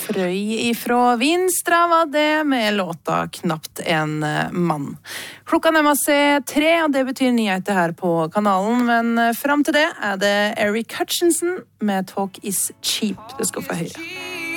Frøy ifra Vinstra var det med låta Knapt en mann. Klokka nærmer seg 3, og det betyr nyheter her på kanalen, men frem til det er det Eric Hutchinson med Talk is Cheap. Det skal få høre.